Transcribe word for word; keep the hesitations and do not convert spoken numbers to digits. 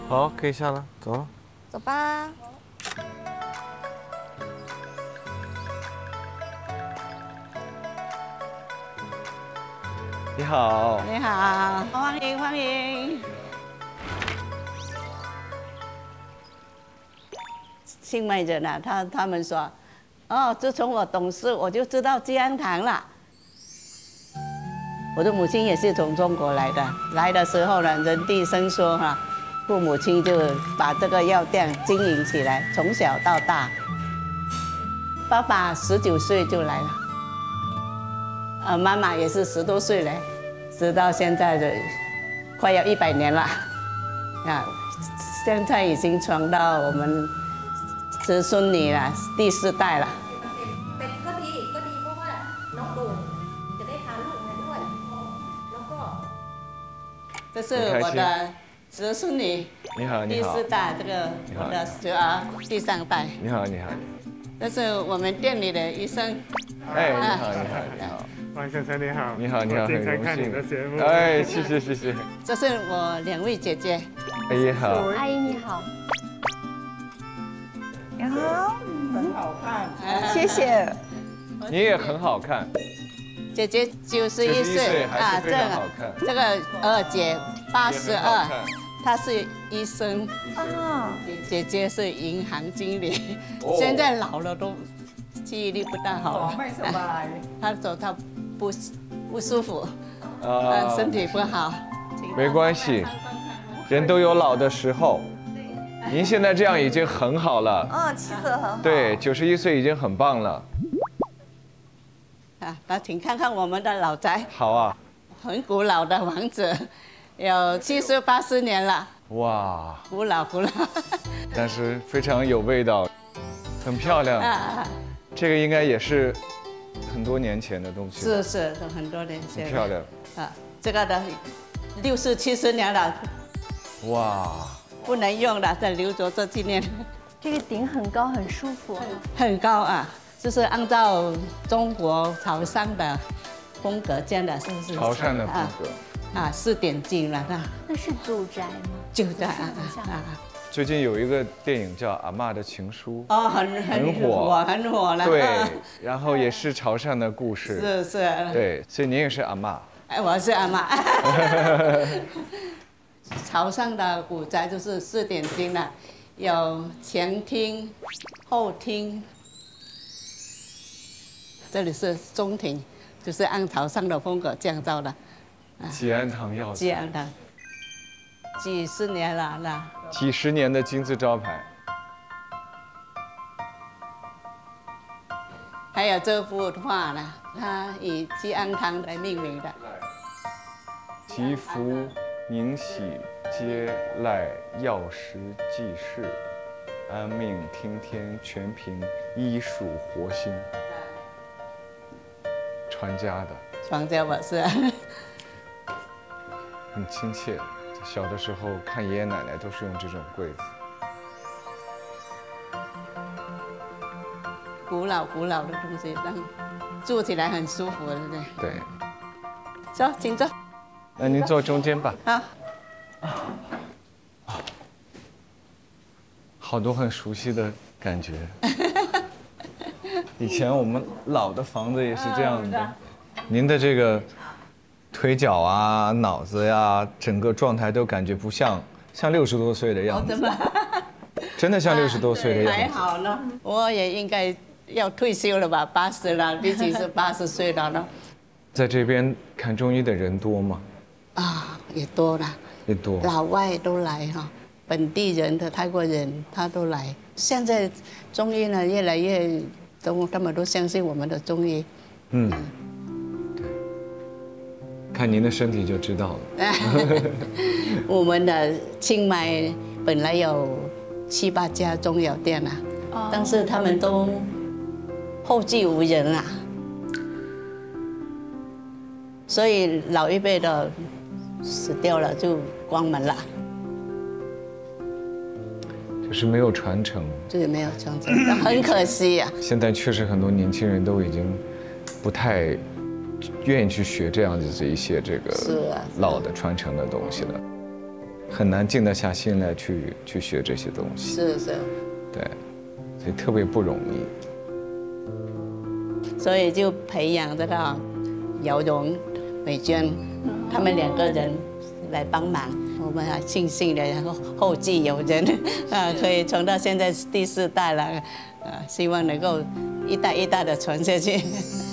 好，可以下了，走了。 走吧。 你好， 你好，欢迎欢迎。新买人啊，他他们说，哦，自从我懂事，我就知道吉安堂了。我的母亲也是从中国来的，来的时候呢，人地生疏哈，父母亲就把这个药店经营起来，从小到大。爸爸十九岁就来了，呃，妈妈也是十多岁来，直到现在的快要一百年了，啊，现在已经传到我们子孙女了，第四代了。这是我的侄孙女， 你好，你好， 第四代，这个我的侄儿第三代。 你好，你好， 这是我们店里的医生。 哎，你好，你好，你好， 王先生你好， 你好，你好， 我经很荣常看你的幸。 节目。 哎，谢谢，谢谢。 这是我两位姐姐， 阿姨好， 阿姨你好。 你好， 很好看。 谢谢。 你也很好看， 姐姐九十一九十一岁岁还是非常这好看个这个二姐八十也很好二， 看她是医生， 啊， 姐姐是银行经理， 哦现在老了都记忆力不大好了。 ไม่สบาย她说她不不舒服， 啊呃，身体不好。 没关系，人都有老的时候。您现在这样已经很好了， 啊，气色很好。 对，九十一岁已经很棒了。 啊，那请看看我们的老宅， 好啊， 很古老的房子，有七十八十年了， 哇， 古老古老。 但是非常有味道，很漂亮。 啊， 这个应该也是很多年前的东西， 是是，都很多年前了。 很漂亮。 啊，这个的六十七十年了， 哇， 不能用了，再留着做纪念。 这个顶很高，很舒服。 很高啊，就是按照中国潮汕的风格建的，是不是？ 潮汕的风格。 啊，啊，四点镜了，那那是祖宅吗？ 就在啊很像啊啊。 最近有一个电影叫《阿嬷的情书》， 哦，很很火火，很火了。 对，然后也是潮汕的故事， 是是。 对，所以您也是阿嬷。 哎，我是阿妈。潮汕的古宅就是四点厅了，有前厅、后厅，这里是中庭，就是按潮汕的风格建造的。 吉安堂药这样的，几十年了那。 几十年的金字招牌。 还有这幅画呢，它以吉安堂来命名的。 祈福宁喜皆赖药石济世，安命听天全凭医术活心。传家的， 传家宝是。 很亲切。小的时候看爷爷奶奶都是用这种柜子。 古老古老的东西，让住起来很舒服，对不对？ 对， 走，请坐。 那您坐中间吧。 好。 好多很熟悉的感觉。以前我们老的房子也是这样的。您的这个腿脚啊、脑子呀，整个状态都感觉不像像六十多岁的样子。 真的。 真的像六十多岁的样子。 还好呢，我也应该要退休了吧，八十了，毕竟是八十岁了呢。 在这边看中医的人多吗？ 啊，也多了， 也多。 老外都来哈，本地人的泰国人他都来。现在中医呢越来越都，他们都相信我们的中医。 嗯，对。看您的身体就知道了。 我们的清迈本来有七八家中药店啊， 哦但是他们都后继无人啊，所以老一辈的死掉了就关门了， 就是没有传承。 这个没有传承，很可惜呀、 现在确实很多年轻人都已经不太愿意去学这样子一些这个是啊是啊老的传承的东西了。 很难静得下心来去去学这些东西。 是是， 对，所以特别不容易。 所以就培养这个姚荣、美娟，他们两个人来帮忙，我们还庆幸的，然后后继有人，啊，可以传到现在第四代了，啊，希望能够一代一代的传下去。